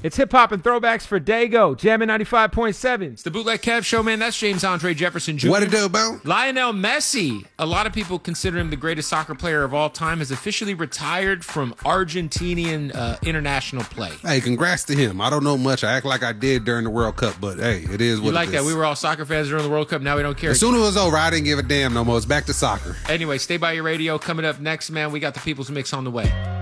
It's hip hop and throwbacks for Dago. Jammin' 95.7. It's the Bootleg Kev Show, man. That's James Andre Jefferson Jr. What it do, bro? Lionel Messi, a lot of people consider him the greatest soccer player of all time, has officially retired from Argentinian international play. Hey, congrats to him. I don't know much. I act like I did during the World Cup, but hey, it is what You like it that? is. We were all soccer fans during the World Cup. Now we don't care. As soon as it was over, I didn't give a damn no more. It's back to soccer. Anyway, stay by your radio. Coming up next, man, we got the People's Mix on the way.